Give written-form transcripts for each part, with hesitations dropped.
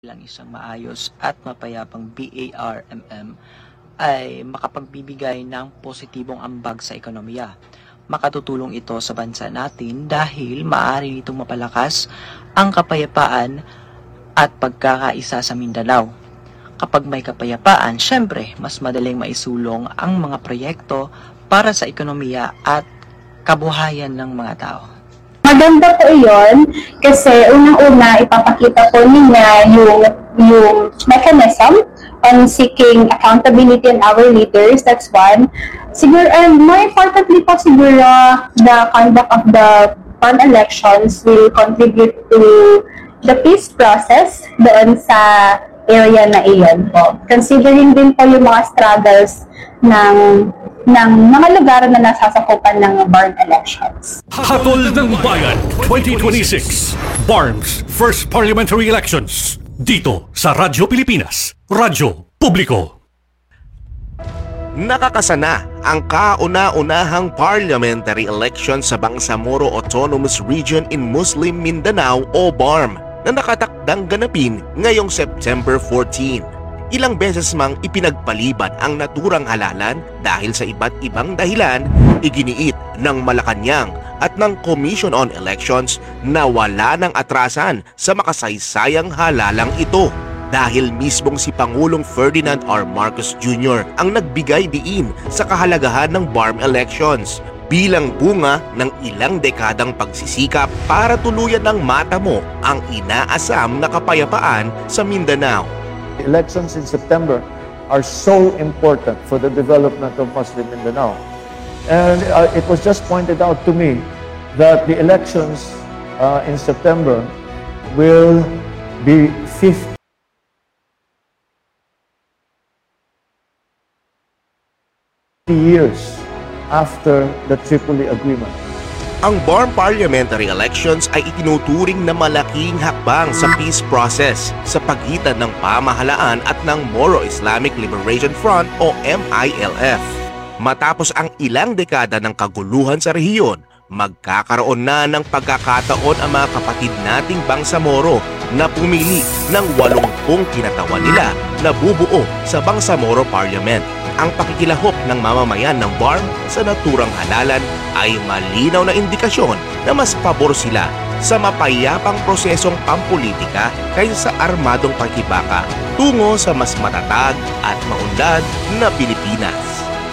Lang isang maayos at mapayapang BARMM ay makapagbibigay ng positibong ambag sa ekonomiya. Makatutulong ito sa bansa natin dahil maaari nitong mapalakas ang kapayapaan at pagkakaisa sa Mindanao. Kapag may kapayapaan, syempre, mas madaling maisulong ang mga proyekto para sa ekonomiya at kabuhayan ng mga tao. Maganda po iyon kasi unang-una ipapakita po niya yung mechanism on seeking accountability in our leaders. That's one. Siguro, and more importantly po siguro, the conduct of the farm elections will contribute to the peace process doon sa area na iyon po. Considering din po yung mga struggles ng mga lugar na nasasakupan ng BARM elections. Hatol ng Bayan 2026 BARM's First Parliamentary Elections dito sa Radyo Pilipinas, Radyo Publiko. Nakakasana ang kauna-unahang parliamentary election sa Bangsamoro Autonomous Region in Muslim Mindanao o BARM na nakatakdang ganapin ngayong September 14. Ilang beses mang ipinagpaliban ang naturang halalan dahil sa iba't ibang dahilan, iginiit ng Malacanang at ng Commission on Elections na wala ng atrasan sa makasaysayang halalang ito. Dahil mismong si Pangulong Ferdinand R. Marcos Jr. ang nagbigay diin sa kahalagahan ng BARM elections bilang bunga ng ilang dekadang pagsisikap para tuluyan ng matamo ang inaasam na kapayapaan sa Mindanao. Elections in September are so important for the development of Muslim Mindanao. And it was just pointed out to me that the elections in September will be 50 years after the Tripoli Agreement. Ang BARM parliamentary elections ay itinuturing na malaking hakbang sa peace process sa pagitan ng pamahalaan at ng Moro Islamic Liberation Front o MILF. Matapos ang ilang dekada ng kaguluhan sa rehiyon, magkakaroon na ng pagkakataon ang mga kapatid nating Bangsamoro na pumili ng 80 kinatawan nila na bubuo sa Bangsamoro Parliament. Ang pakikilahok ng mamamayan ng BARM sa naturang halalan ay malinaw na indikasyon na mas pabor sila sa mapayapang prosesong pampolitika kaysa sa armadong pakibaka tungo sa mas matatag at maunlad na Pilipinas.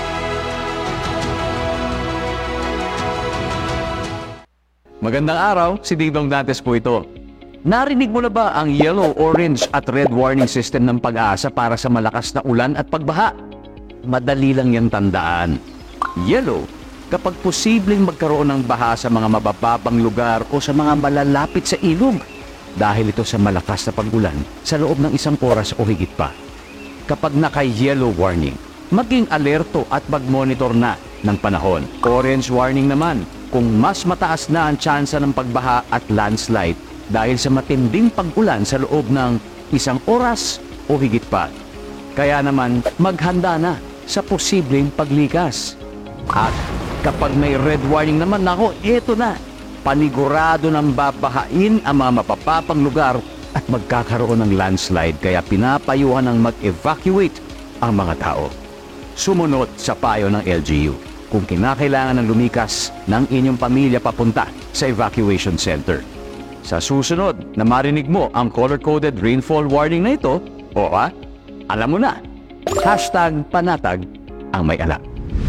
Magandang araw, si Dingdong Dantes po ito. Narinig mo na ba ang yellow, orange at red warning system ng Pag-asa para sa malakas na ulan at pagbaha? Madali lang yan tandaan. Yellow, kapag posibleng magkaroon ng baha sa mga mabababang lugar o sa mga malalapit sa ilog dahil ito sa malakas na pag-ulan sa loob ng 1 oras o higit pa. Kapag naka-yellow warning, maging alerto at mag-monitor na ng panahon. Orange warning naman, kung mas mataas na ang tsansa ng pagbaha at landslide dahil sa matinding pag-ulan sa loob ng 1 oras o higit pa. Kaya naman, maghanda na sa posibleng paglikas. At kapag may red warning naman, nako, eto na. Panigurado ng babahain ang mga mapapapang lugar at magkakaroon ng landslide kaya pinapayuhan ng mag-evacuate ang mga tao. Sumunod sa payo ng LGU kung kinakailangan ng lumikas ng inyong pamilya papunta sa evacuation center. Sa susunod na marinig mo ang color-coded rainfall warning na ito, alam mo na, #panatag ang may alam.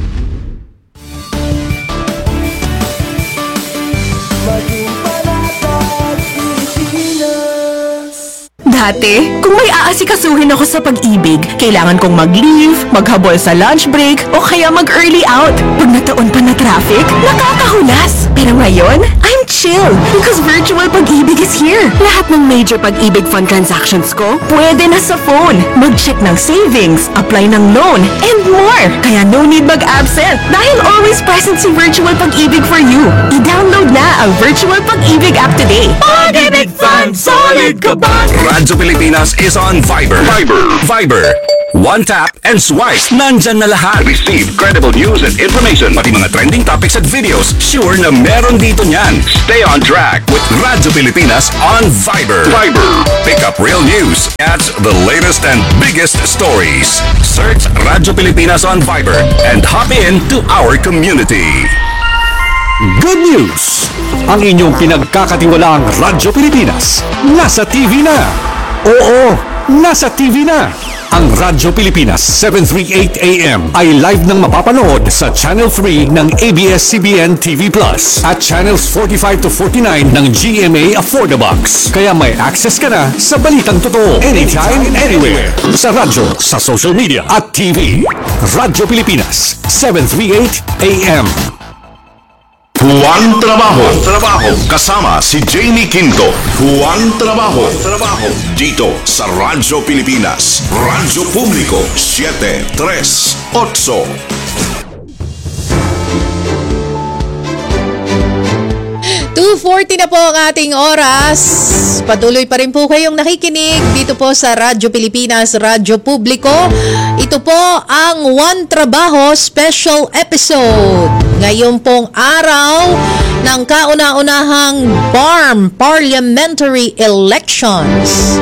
Dati, kung may aasikasuhin ako sa pag-ibig, kailangan kong mag-leave, maghabol sa lunch break, o kaya mag-early out. Pag nataon pa na traffic, nakakahulas. Pero ngayon, I'm chill because virtual pag-ibig is here. Lahat ng major pag-ibig fund transactions ko, pwede na sa phone. Mag-check ng savings, apply ng loan, and more. Kaya no need mag-absent dahil always present si virtual pag-ibig for you. I-download na ang virtual pag-ibig app today. Pag-ibig Fund, solid ka ba? Radyo Pilipinas is on Viber. Viber One tap and swipe. Nandyan na lahat. Receive credible news and information. Pati mga trending topics at videos. Sure na meron dito niyan. Stay on track with Radyo Pilipinas on Viber. Pick up real news. Catch the latest and biggest stories. Search Radyo Pilipinas on Viber and hop in to our community. Good news! Ang inyong pinagkakatiwalaang Radyo Pilipinas nasa TV na. Oo, nasa TV na. Ang Radyo Pilipinas 738 AM ay live nang mapapanood sa Channel 3 ng ABS-CBN TV Plus at Channels 45 to 49 ng GMA Affordabox. Kaya may access ka na sa balitang totoo anytime, anywhere. Sa radyo, sa social media at TV. Radyo Pilipinas 738 AM. Juan Trabajo. Kasama si Jamie Quinto. Juan Trabajo. Dito sa Radyo Pilipinas. Radyo Publiko 738. 2:40 na po ang ating oras. Patuloy pa rin po kayong nakikinig dito po sa Radyo Pilipinas, Radyo Publiko. Ito po ang One Trabajo Special Episode. Ngayon pong araw ng kauna-unahang BARM Parliamentary Elections.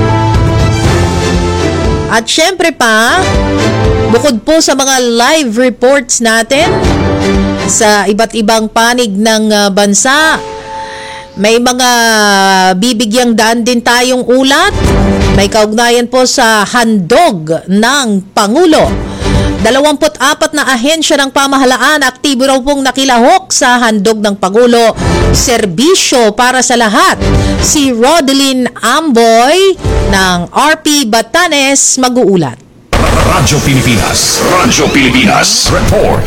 At syempre pa, bukod po sa mga live reports natin sa iba't ibang panig ng bansa, may mga bibigyang daan din tayong ulat. May kaugnayan po sa handog ng Pangulo. 24 na ahensya ng pamahalaan aktibo raw pong nakilahok sa handog ng Pangulo. Serbisyo para sa lahat. Si Rodeline Amboy ng RP Batanes mag-uulat. Radyo Pilipinas. Report.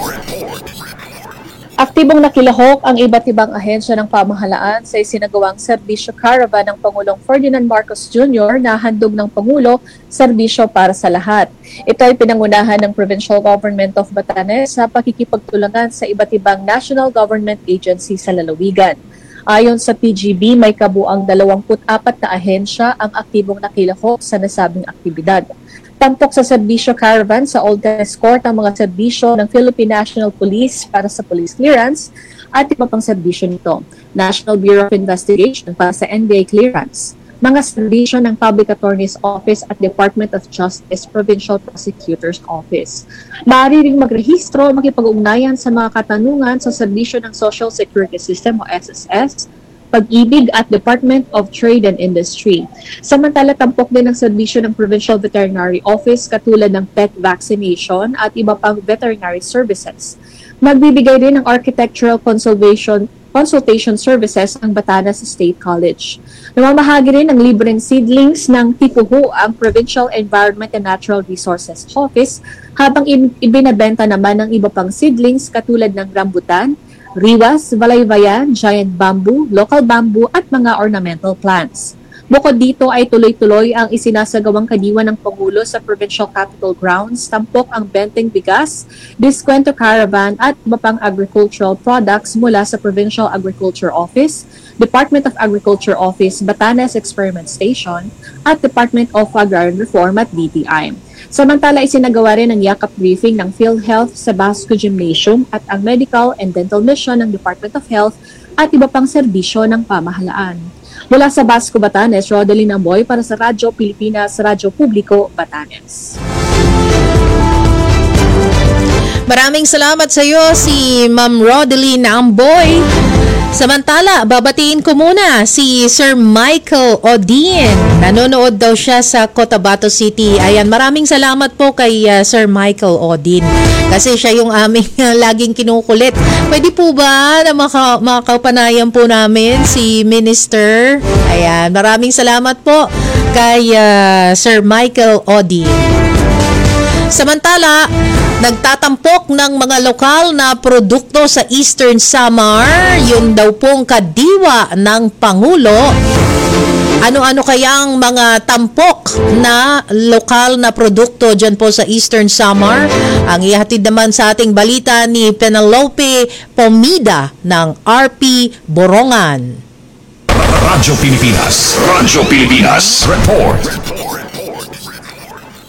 Aktibong nakilahok ang iba't ibang ahensya ng pamahalaan sa isinagawang serbisyo caravan ng Pangulong Ferdinand Marcos Jr. na handog ng Pangulo, serbisyo para sa lahat. Ito ay pinangunahan ng Provincial Government of Batanes sa pakikipagtulungan sa iba't ibang national government agency sa lalawigan. Ayon sa PGB, may kabuang 24 na ahensya ang aktibong nakilahok sa nasabing aktibidad. Tampok sa serbisyo caravan sa Old Tennis Court ang mga serbisyo ng Philippine National Police para sa police clearance at iba pang serbisyo nito. National Bureau of Investigation para sa NBI clearance. Mga serbisyo ng Public Attorney's Office at Department of Justice Provincial Prosecutor's Office. Maaari ring magrehistro o makipag-ugnayan sa mga katanungan sa serbisyo ng Social Security System o SSS, Pag-ibig at Department of Trade and Industry. Samantala, tampok din ang serbisyo ng Provincial Veterinary Office katulad ng pet vaccination at iba pang veterinary services. Magbibigay din ng architectural consultation services ang Batanes State College. Namamahagi rin ng libreng seedlings ng Tipuho ang Provincial Environment and Natural Resources Office habang ibinabenta naman ng iba pang seedlings katulad ng rambutan, riwas, balaybayan, giant bamboo, local bamboo at mga ornamental plants. Bukod dito ay tuloy-tuloy ang isinasagawang kadiwa ng Pangulo sa Provincial Capitol Grounds, tampok ang benteng bigas, diskwento caravan at iba pang agricultural products mula sa Provincial Agriculture Office, Department of Agriculture Office, Batanes Experiment Station at Department of Agrarian Reform at DTI. Samantala, isinagawa rin ang yakap briefing ng PhilHealth sa Basco Gymnasium at ang Medical and Dental Mission ng Department of Health at iba pang serbisyo ng pamahalaan. Mula sa Basco, Batanes, Rodeline Amboy para sa Radyo Pilipinas, Radyo Publiko, Batanes. Maraming salamat sa iyo, si Ma'am Rodeline Amboy. Samantala, babatiin ko muna si Sir Michael Odin. Nanonood daw siya sa Cotabato City. Ayan, maraming salamat po kay Sir Michael Odin. Kasi siya yung aming laging kinukulit. Pwede po ba na makapanayan po namin si Minister? Ayan, maraming salamat po kay Sir Michael Odin. Samantala, nagtatampok ng mga lokal na produkto sa Eastern Samar, yun daw pong kadiwa ng Pangulo. Ano-ano kayang mga tampok na lokal na produkto dyan po sa Eastern Samar? Ang ihatid naman sa ating balita ni Penelope Pomida ng RP Borongan. Radyo Pilipinas. Report.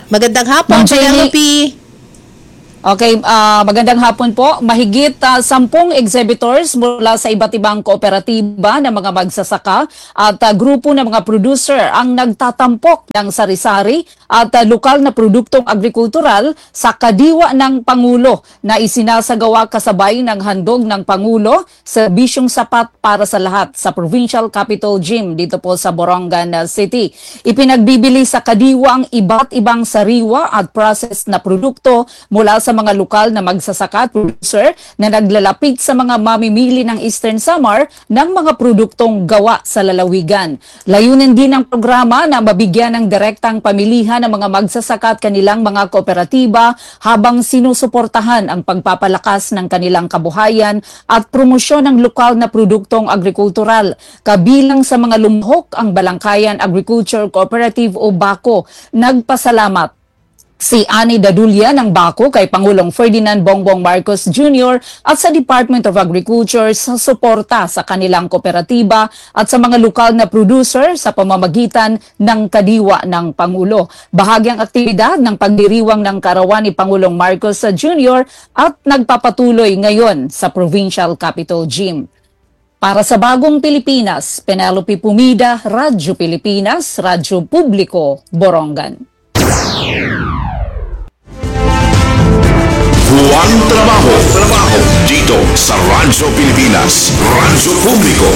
Magandang hapon, Ma'am Jenny. Penelope. Okay, magandang hapon po. Mahigit 10 exhibitors mula sa iba't ibang kooperatiba ng mga magsasaka at grupo ng mga producer ang nagtatampok ng sari-sari at lokal na produktong agrikultural sa kadiwa ng Pangulo na isinasagawa kasabay ng handog ng Pangulo, serbisyong sapat para sa lahat sa Provincial Capitol Gym dito po sa Borongan City. Ipinagbibili sa kadiwa ang iba't ibang sariwa at processed na produkto mula sa mga lokal na magsasaka at producer na naglalapit sa mga mamimili ng Eastern Samar ng mga produktong gawa sa lalawigan. Layunin din ng programa na mabigyan ng direktang pamilihan ng mga magsasaka at kanilang mga kooperatiba habang sinusuportahan ang pagpapalakas ng kanilang kabuhayan at promosyon ng lokal na produktong agrikultural. Kabilang sa mga lumhok ang Balangkayan Agriculture Cooperative o BACO. Nagpasalamat si Ani Dadulia ng BACO kay Pangulong Ferdinand Bongbong Marcos Jr. at sa Department of Agriculture sa suporta sa kanilang kooperatiba at sa mga lokal na producer sa pamamagitan ng kadiwa ng Pangulo. Bahagyang aktibidad ng pagdiriwang ng karawan ni Pangulong Marcos Jr. at nagpapatuloy ngayon sa Provincial Capitol Gym. Para sa Bagong Pilipinas, Penelope Pumida, Radyo Pilipinas, Radyo Publiko, Borongan. Buwan Trabaho dito sa Radyo Pilipinas, Radyo Publiko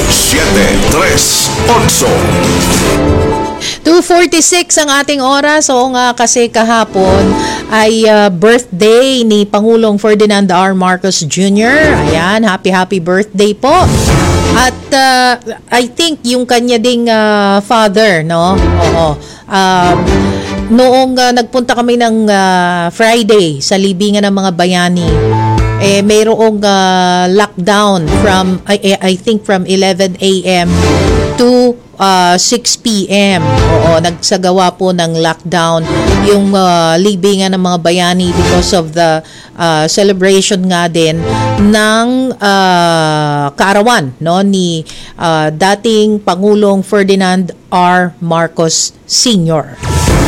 738. 2:46 ang ating oras. Oo nga, kasi kahapon ay birthday ni Pangulong Ferdinand R. Marcos Jr. Ayan, happy birthday po. At I think yung kanya ding father, no? Oo. Noong nagpunta kami ng Friday sa libingan ng mga bayani, mayroong lockdown from I think from 11 a.m. to 6 p.m. Oo, nagsagawa po ng lockdown yung libingan ng mga bayani because of the celebration nga din ng kaarawan, no, ni dating Pangulong Ferdinand R. Marcos Sr.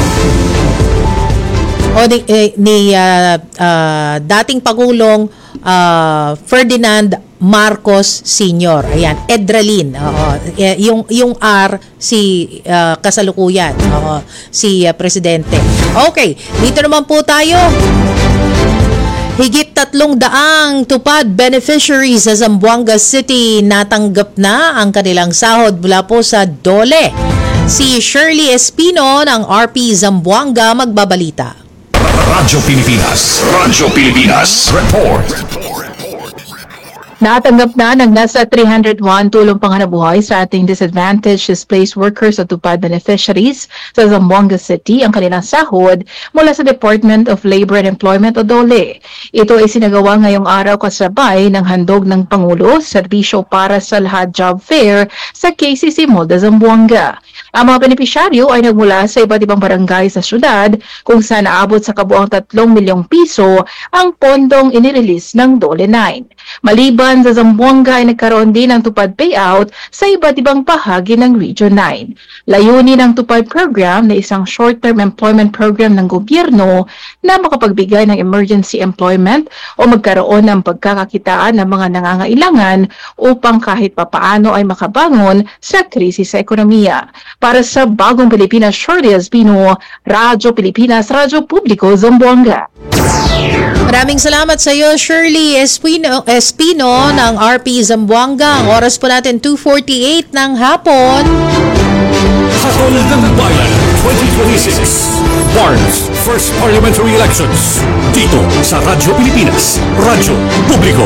O ni dating Pangulong Ferdinand Marcos Sr. Ayan, Edralin. Yung R si kasalukuyan. Si Presidente. Okay, dito naman po tayo. Higit 300 tupad beneficiaries sa Zamboanga City natanggap na ang kanilang sahod mula po sa DOLE. Si Shirley Espino ng RP Zamboanga magbabalita. Radyo Pilipinas, report. Natanggap na ng nasa 301 tulong panganabuhay sa ating disadvantaged displaced workers o tupad beneficiaries sa Zamboanga City ang kanilang sahod mula sa Department of Labor and Employment o DOLE. Ito ay sinagawa ngayong araw kasabay ng handog ng Pangulo, serbisyo para sa lahat job fair sa KCC Molde Zamboanga. Ang mga benepisyaryo ay nagmula sa iba't ibang barangay sa syudad kung saan naabot sa kabuang 3 milyong piso ang pondong inirelease ng DOLE 9. Maliban sa Zamboanga ay nagkaroon din ng tupad payout sa iba't ibang bahagi ng Region 9. Layunin ng tupad program na isang short-term employment program ng gobyerno na makapagbigay ng emergency employment o magkaroon ng pagkakakitaan ng mga nangangailangan upang kahit papaano ay makabangon sa krisis sa ekonomiya. Para sa Bagong Pilipinas, Shirley Espino, Radyo Pilipinas, Radyo Publiko, Zamboanga. Maraming salamat sa iyo, Shirley Espino ng RP Zamboanga. Ang oras po natin 2:48 ng hapon. Hatol ng Bayan 2026 Barnes First Parliamentary Elections dito sa Radyo Pilipinas, Radyo Publiko.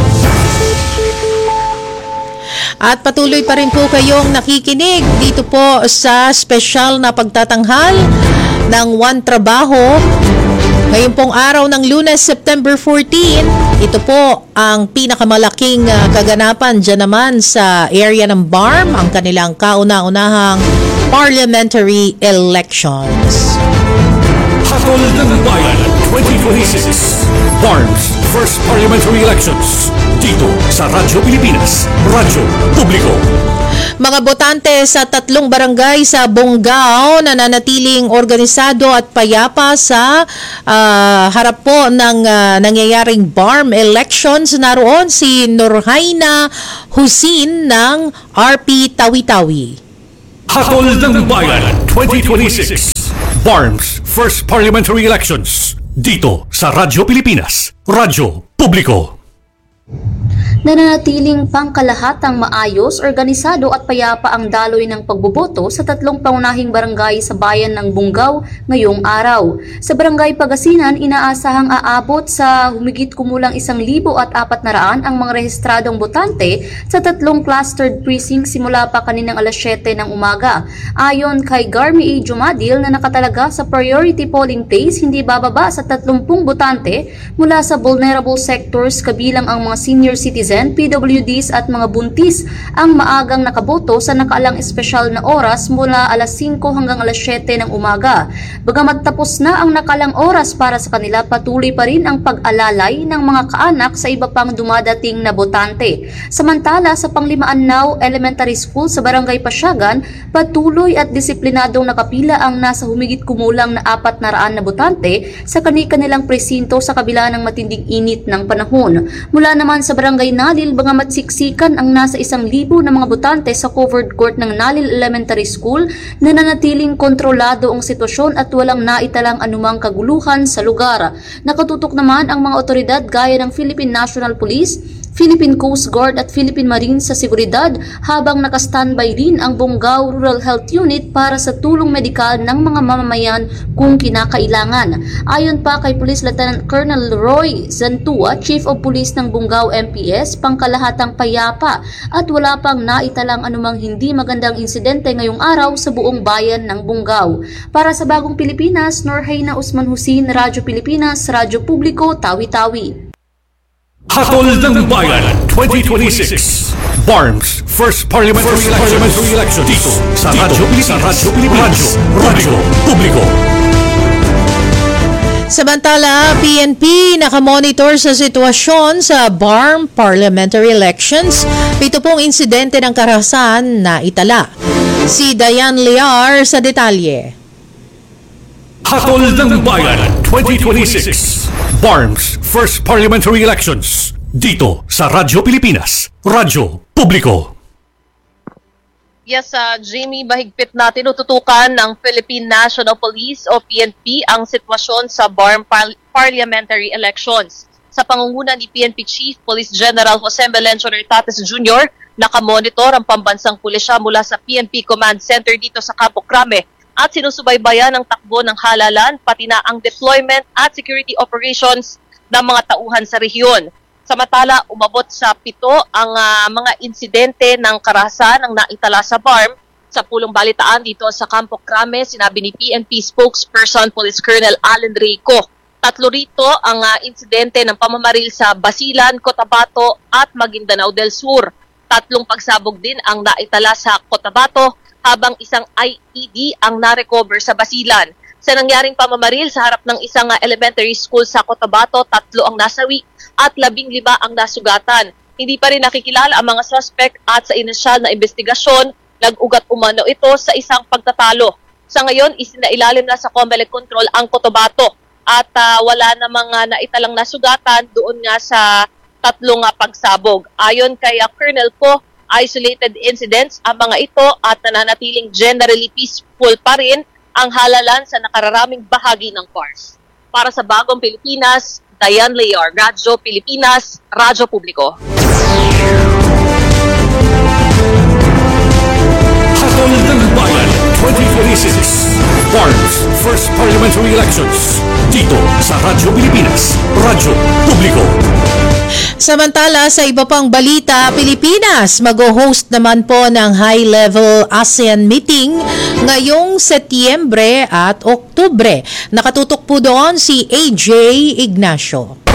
At patuloy pa rin po kayong nakikinig dito po sa special na pagtatanghal ng One Trabaho. Ngayon pong araw ng Lunes, September 14, ito po ang pinakamalaking kaganapan dyan naman sa area ng BARM, ang kanilang kauna-unahang parliamentary elections. Hatol ng Bayan 2026 Barnes First Parliamentary Elections dito sa Radyo Pilipinas, Radyo Publiko. Mga botante sa 3 barangay sa Bonggao nananatiling organisado at payapa sa harap po ng nangyayaring BARM elections. Naroon si Nurhaina Husin ng RP Tawi-Tawi. Hatol ng Bayan 2026 BARM's First Parliamentary Elections dito sa Radyo Pilipinas, Radyo Publiko. Nananatiling pangkalahatang maayos, organisado at payapa ang daloy ng pagboboto sa 3 pangunahing barangay sa bayan ng Bonggao ngayong araw. Sa barangay Pagasinan, inaasahang aabot sa humigit kumulang 1,400 ang mga rehistradong botante sa 3 clustered precinct simula pa kaninang alas 7 ng umaga. Ayon kay Garmy A. Jumadil na nakatalaga sa priority polling place, hindi bababa sa 30 botante mula sa vulnerable sectors kabilang ang mga senior citizen, PWDs at mga buntis ang maagang nakaboto sa nakaalang espesyal na oras mula alas 5 hanggang alas 7 ng umaga. Bagamat tapos na ang nakalang oras para sa kanila, patuloy pa rin ang pag-alalay ng mga kaanak sa iba pang dumadating na botante. Samantala, sa Panglimaanao Elementary School sa Barangay Pasyagan, patuloy at disiplinadong nakapila ang nasa humigit kumulang na 400 na botante sa kani-kanilang presinto sa kabila ng matinding init ng panahon. Mula naman sa Barangay Nalil, bagamat siksikan ang nasa 1,000 na mga botante sa covered court ng Nalil Elementary School, nananatiling kontrolado ang sitwasyon at walang naitalang anumang kaguluhan sa lugar. Nakatutok naman ang mga otoridad gaya ng Philippine National Police, Philippine Coast Guard at Philippine Marine sa seguridad, habang nakastandby din ang Bonggao Rural Health Unit para sa tulong medikal ng mga mamamayan kung kinakailangan. Ayon pa kay Police Lieutenant Colonel Roy Zantua, Chief of Police ng Bonggao MPS, pangkalahatang payapa at wala pang naitalang anumang hindi magandang insidente ngayong araw sa buong bayan ng Bonggao. Para sa Bagong Pilipinas, Nurhaina Usman Husin, Radyo Pilipinas, Radyo Publiko, Tawi-Tawi. Hatol ng Bayan 2026 BARM's First Parliamentary Elections dito sa Radyo Pilipinas, Radyo Publiko. Samantala, PNP nakamonitor sa sitwasyon sa BARM Parliamentary Elections. 7 pong insidente ng karahasan na itala. Si Diane Liar sa detalye. Hatol ng Bayan 2026 BARM's First Parliamentary Elections dito sa Radyo Pilipinas, Radyo Publiko. Yes, Jamie, mahigpit na tinututukan ng Philippine National Police o PNP ang sitwasyon sa BARM Parliamentary Elections. Sa pangunguna ni PNP Chief Police General Jose Melencio Nertates Jr., nakamonitor ang pambansang pulisya mula sa PNP Command Center dito sa Campo Crame at sinusubaybayan ang takbo ng halalan pati na ang deployment at security operations ng mga tauhan sa rehiyon. Samantala, umabot sa 7 ang mga insidente ng karahasan ang naitala sa BARM. Sa pulong balitaan dito sa Campo Crame, sinabi ni PNP spokesperson Police Colonel Allen Rico. 3 rito ang insidente ng pamamaril sa Basilan, Cotabato at Maguindanao del Sur. 3 pagsabog din ang naitala sa Cotabato, habang isang IED ang na-recover sa Basilan. Sa nangyaring pamamaril sa harap ng isang elementary school sa Cotabato, 3 ang nasawi at 15 ang nasugatan. Hindi pa rin nakikilala ang mga suspect at sa inisyal na investigasyon, nag-ugat umano ito sa isang pagtatalo. Sa ngayon, isinailalim na sa COMELEC control ang Cotabato at wala namang naitalang nasugatan doon nga sa 3 pagsabog. Ayon kay Colonel Po, isolated incidents ang mga ito at nananatiling generally peaceful pa rin ang halalan sa nakararaming bahagi ng CARS. Para sa Bagong Pilipinas, Diane Liar, Radyo Pilipinas, Radyo Publiko. Hatol ng Bayan 2026 BARM's First Parliamentary Elections dito sa Radyo Pilipinas, Radyo Publiko. Samantala, sa iba pang balita, Pilipinas mag-host naman po ng high-level ASEAN meeting ngayong Setyembre at Oktubre. Nakatutok po doon si AJ Ignacio.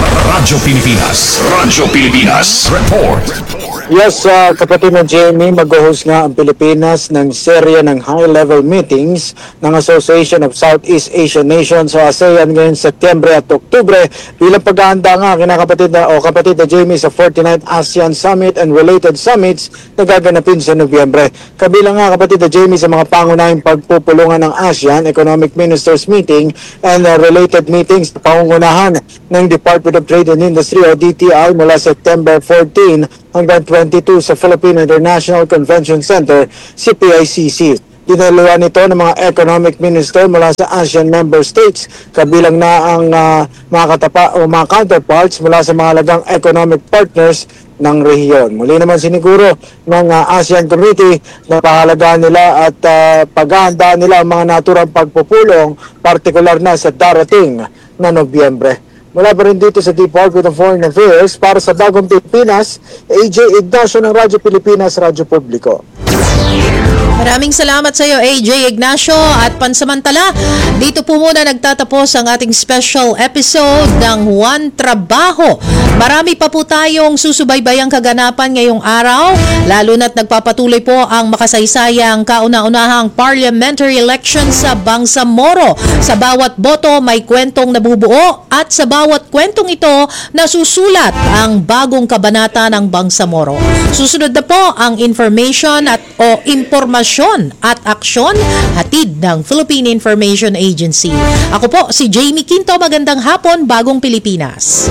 Radyo Pilipinas. Radyo Pilipinas. Report. Yes, kapatid na Jamie, mag-host nga ang Pilipinas ng serye ng high-level meetings ng Association of Southeast Asian Nations o ASEAN ngayong Setyembre at Oktubre bilang paghahanda nga kapatid na Jamie sa 49th ASEAN Summit and related summits na gaganapin sa Nobyembre. Kabilang nga kapatid na Jamie sa mga pangunahing pagpupulungan ng ASEAN Economic Ministers Meeting and related meetings na pangungunahan ng Department of Trade and Industry o DTI mula September 14 hanggang 22 sa Philippine International Convention Center, CPICC. Dinaluhan ito ng mga economic minister mula sa ASEAN member states, kabilang na ang mga counterparts mula sa mga lagang economic partners ng rehiyon. Muli naman siniguro ng ASEAN Committee na pahalagaan nila at paghahandaan nila ang mga naturang pagpupulong, partikular na sa darating na Nobyembre. Mula pa rin dito sa Department of Foreign Affairs para sa Bagong Pilipinas, AJ Ignacio ng Radyo Pilipinas, Radyo Publiko. Maraming salamat sa iyo, AJ Ignacio. At pansamantala, dito po muna nagtatapos ang ating special episode ng Juan Trabajo. Marami pa po tayong susubaybayang kaganapan ngayong araw, lalo na't nagpapatuloy po ang makasaysayang kauna-unahang parliamentary election sa Bangsamoro. Sa bawat boto may kwentong nabubuo at sa bawat kwentong ito nasusulat ang bagong kabanata ng Bangsamoro. Susunod na po ang information o impormasyon at aksyon hatid ng Philippine Information Agency. Ako po si Jamie Quinto, magandang hapon, Bagong Pilipinas.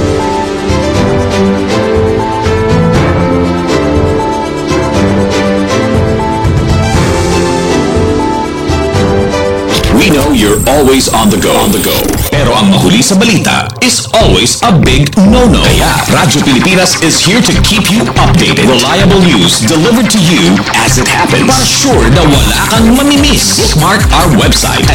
We know you're always on the go. Pero ang mahuli sa balita is always a big no-no. Kaya Radyo Pilipinas is here to keep you updated. Reliable news delivered to you as it happens. Para sure na wala kang mamimiss. Bookmark our website